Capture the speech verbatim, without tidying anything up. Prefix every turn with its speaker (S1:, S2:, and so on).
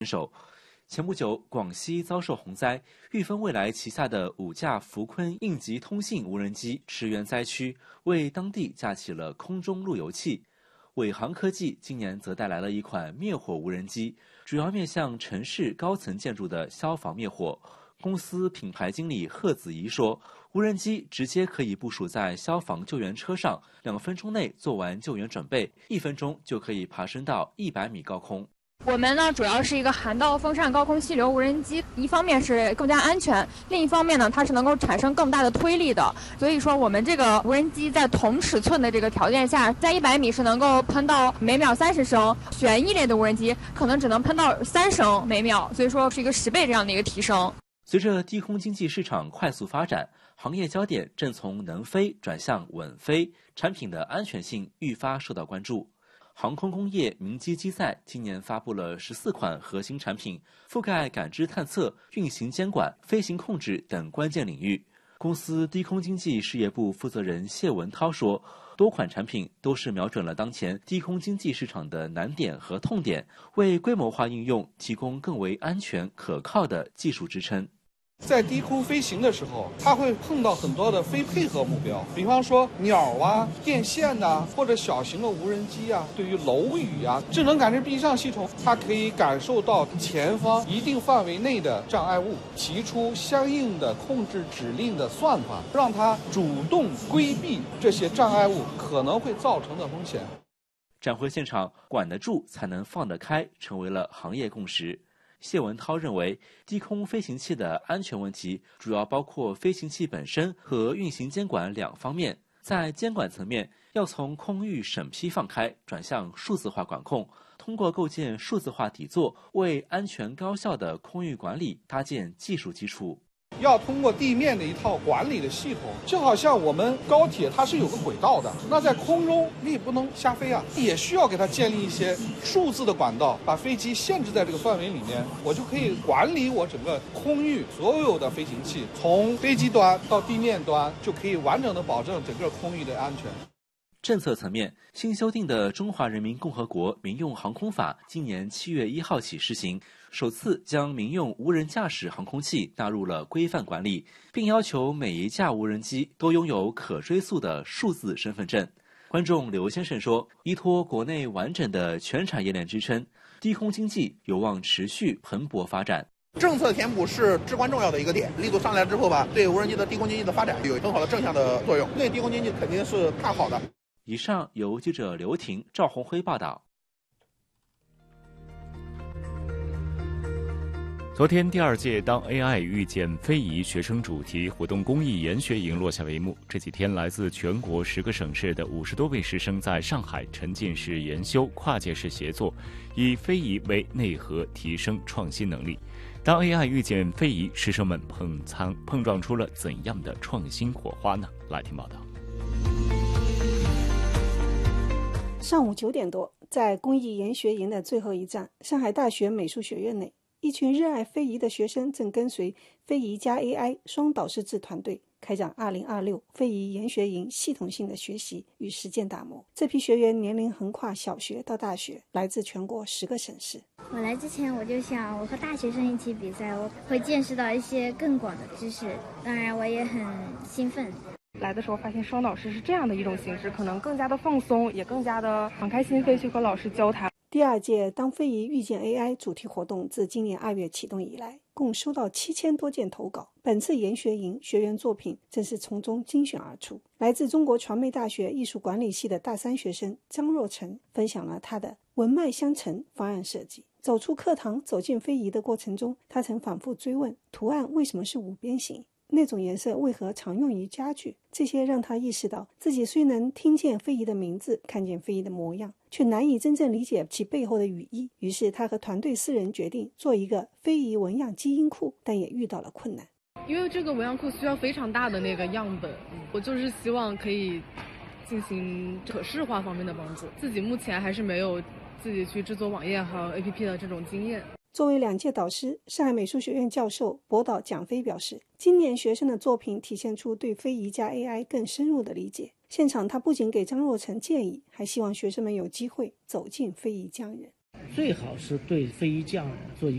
S1: 手。前不久，广西遭受洪灾，裕丰未来旗下的五架福坤应急通信无人机驰援灾区，为当地架起了空中路由器。伟航科技今年则带来了一款灭火无人机，主要面向城市高层建筑的消防灭火。公司品牌经理贺子怡说，无人机直接可以部署在消防救援车上，两分钟内做完救援准备，一分钟就可以爬升到一百米高空。
S2: 我们呢，主要是一个涵道风扇高空气流无人机，一方面是更加安全，另一方面呢，它是能够产生更大的推力的。所以说，我们这个无人机在同尺寸的这个条件下，在一百米是能够喷到每秒三十升，旋翼类的无人机可能只能喷到三升每秒，所以说是一个十倍这样的一个提升。
S1: 随着低空经济市场快速发展，行业焦点正从能飞转向稳飞，产品的安全性愈发受到关注。航空工业明基机载今年发布了十四款核心产品，覆盖感知探测、运行监管、飞行控制等关键领域。公司低空经济事业部负责人谢文涛说，多款产品都是瞄准了当前低空经济市场的难点和痛点，为规模化应用提供更为安全可靠的技术支撑。
S3: 在低空飞行的时候，它会碰到很多的非配合目标，比方说鸟啊、电线呐、啊，或者小型的无人机啊。对于楼宇啊，智能感知避障系统，它可以感受到前方一定范围内的障碍物，提出相应的控制指令的算法，让它主动规避这些障碍物可能会造成的风险。
S1: 展会现场，管得住才能放得开，成为了行业共识。谢文涛认为，低空飞行器的安全问题主要包括飞行器本身和运行监管两方面。在监管层面，要从空域审批放开，转向数字化管控，通过构建数字化底座，为安全高效的空域管理搭建技术基础。
S3: 要通过地面的一套管理的系统，就好像我们高铁它是有个轨道的，那在空中你也不能瞎飞啊，也需要给它建立一些数字的管道，把飞机限制在这个范围里面，我就可以管理我整个空域所有的飞行器，从飞机端到地面端，就可以完整的保证整个空域的安全。
S1: 政策层面，新修订的《中华人民共和国民用航空法》今年七月一号起施行，首次将民用无人驾驶航空器纳入了规范管理，并要求每一架无人机都拥有可追溯的数字身份证。观众刘先生说，依托国内完整的全产业链支撑，低空经济有望持续蓬勃发展。
S4: 政策填补是至关重要的一个点，力度上来之后吧，对无人机的低空经济的发展有很好的正向的作用，对低空经济肯定是看好的。
S1: 以上由记者刘婷、赵红辉报道。
S5: 昨天，第二届当 A I 遇见非遗学生主题活动公益研学营落下帷幕。这几天，来自全国十个省市的五十多位师生在上海沉浸式研修、跨界式协作，以非遗为内核，提升创新能力。当 A I 遇见非遗，师生们碰苍碰撞出了怎样的创新火花呢？来听报道。
S6: 上午九点多，在公益研学营的最后一站，上海大学美术学院内，一群热爱非遗的学生正跟随非遗加 A I 双导师制团队开展二零二六非遗研学营系统性的学习与实践打磨。这批学员年龄横跨小学到大学，来自全国十个省市。
S7: 我来之前我就想，我和大学生一起比赛，我会见识到一些更广的知识，当然我也很兴奋。
S8: 来的时候发现双导师是这样的一种形式，可能更加的放松，也更加的敞开心扉去和老师交谈。
S6: 第二届当非遗遇见 A I 主题活动自今年二月启动以来，共收到七千多件投稿。本次研学营学员作品正是从中精选而出。来自中国传媒大学艺术管理系的大三学生张若晨分享了他的文脉相承方案设计。走出课堂走进非遗的过程中，他曾反复追问图案为什么是五边形，那种颜色为何常用于家具，这些让他意识到自己虽能听见非遗的名字，看见非遗的模样，却难以真正理解其背后的语义。于是他和团队四人决定做一个非遗纹样基因库，但也遇到了困难。
S8: 因为这个纹样库需要非常大的那个样本，我就是希望可以进行可视化方面的帮助，自己目前还是没有自己去制作网页和 A P P 的这种经验。
S6: 作为两届导师，上海美术学院教授博导蒋飞表示，今年学生的作品体现出对非遗加 A I 更深入的理解。现场他不仅给张若晨建议，还希望学生们有机会走进非遗匠人。
S9: 最好是对飞机匠人做一